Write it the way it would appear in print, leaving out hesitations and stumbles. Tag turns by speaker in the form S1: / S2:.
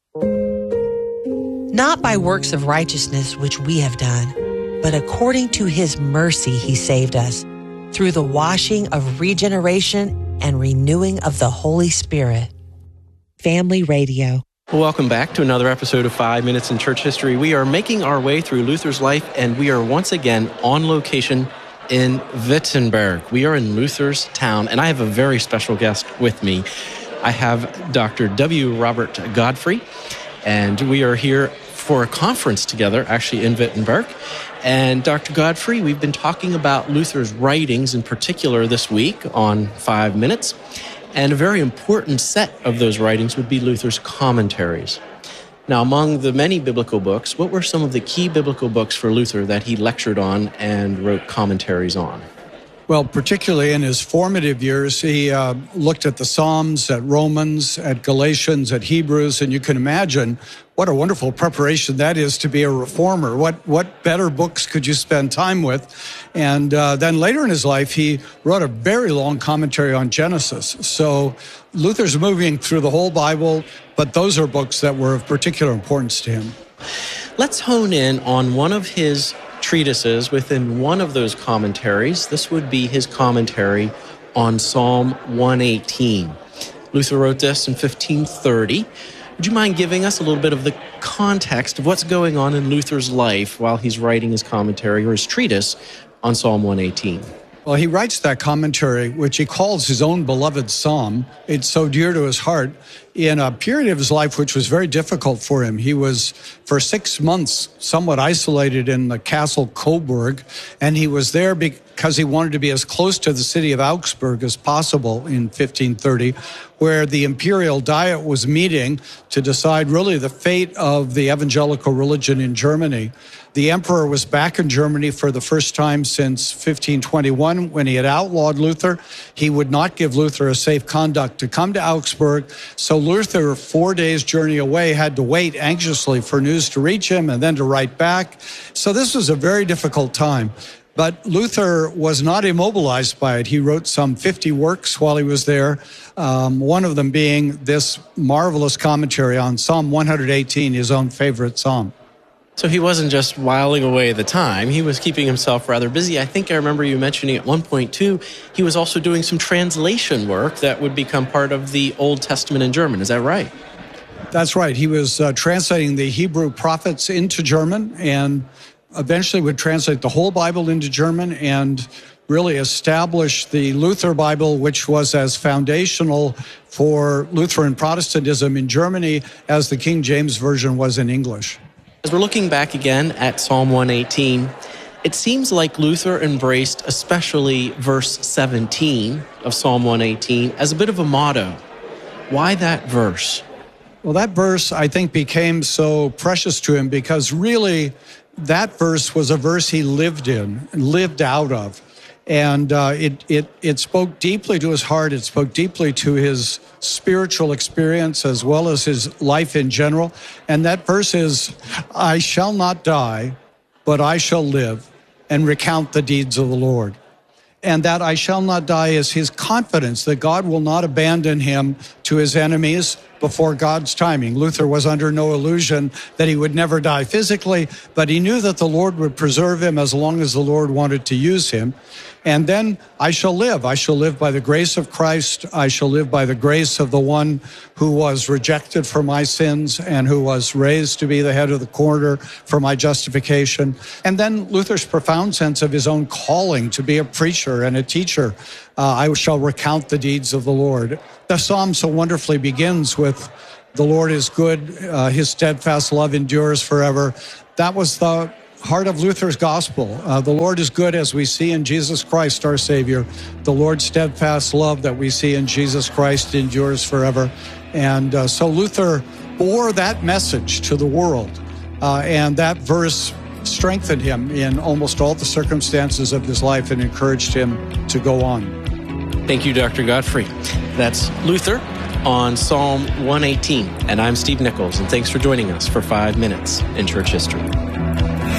S1: Not by works of righteousness which we have done, but according to his mercy he saved us, through the washing of regeneration and renewing of the Holy Spirit. Family Radio.
S2: Welcome back to another episode of 5 Minutes in Church History. We are making our way through Luther's life, and we are once again on location in Wittenberg. We are in Luther's town, and I have a very special guest with me. I have Dr. W. Robert Godfrey, and we are here for a conference together, actually in Wittenberg. And Dr. Godfrey, we've been talking about Luther's writings in particular this week on 5 Minutes. And a very important set of those writings would be Luther's commentaries. Now, among the many biblical books, what were some of the key biblical books for Luther that he lectured on and wrote commentaries on?
S3: Well, particularly in his formative years, he looked at the Psalms, at Romans, at Galatians, at Hebrews, and you can imagine what a wonderful preparation that is to be a reformer. What better books could you spend time with? And then later in his life, he wrote a very long commentary on Genesis. So Luther's moving through the whole Bible, but those are books that were of particular importance to him.
S2: Let's hone in on one of his treatises within one of those commentaries. This would be his commentary on Psalm 118. Luther wrote this in 1530. Would you mind giving us a little bit of the context of what's going on in Luther's life while he's writing his commentary or his treatise on Psalm 118?
S3: Well, he writes that commentary, which he calls his own beloved psalm. It's so dear to his heart. In a period of his life which was very difficult for him, he was for 6 months somewhat isolated in the castle Coburg, and he was there because he wanted to be as close to the city of Augsburg as possible in 1530, where the imperial diet was meeting to decide really the fate of the evangelical religion in Germany. The emperor was back in Germany for the first time since 1521 when he had outlawed Luther. He would not give Luther a safe conduct to come to Augsburg. So Luther, 4 days' journey away, had to wait anxiously for news to reach him and then to write back. So this was a very difficult time. But Luther was not immobilized by it. He wrote some 50 works while he was there, one of them being this marvelous commentary on Psalm 118, his own favorite psalm.
S2: So he wasn't just whiling away the time. He was keeping himself rather busy. I think I remember you mentioning at one point, too, he was also doing some translation work that would become part of the Old Testament in German. Is that right?
S3: That's right. He was translating the Hebrew prophets into German and eventually would translate the whole Bible into German and really establish the Luther Bible, which was as foundational for Lutheran Protestantism in Germany as the King James Version was in English.
S2: As we're looking back again at Psalm 118, it seems like Luther embraced especially verse 17 of Psalm 118 as a bit of a motto. Why that verse?
S3: Well, that verse, I think, became so precious to him because really that verse was a verse he lived in and lived out of. And it spoke deeply to his heart. It spoke deeply to his spiritual experience as well as his life in general. And that verse is, I shall not die, but I shall live and recount the deeds of the Lord. And that I shall not die is his confidence that God will not abandon him to his enemies before God's timing. Luther was under no illusion that he would never die physically, but he knew that the Lord would preserve him as long as the Lord wanted to use him. And then I shall live. I shall live by the grace of Christ. I shall live by the grace of the one who was rejected for my sins and who was raised to be the head of the corner for my justification. And then Luther's profound sense of his own calling to be a preacher and a teacher. I shall recount the deeds of the Lord. The psalm so wonderfully begins with, the Lord is good, his steadfast love endures forever. That was the heart of Luther's gospel. The Lord is good as we see in Jesus Christ, our Savior. The Lord's steadfast love that we see in Jesus Christ endures forever. And so Luther bore that message to the world. And that verse strengthened him in almost all the circumstances of his life and encouraged him to go on.
S2: Thank you, Dr. Godfrey. That's Luther on Psalm 118. And I'm Steve Nichols, and thanks for joining us for 5 Minutes in Church History.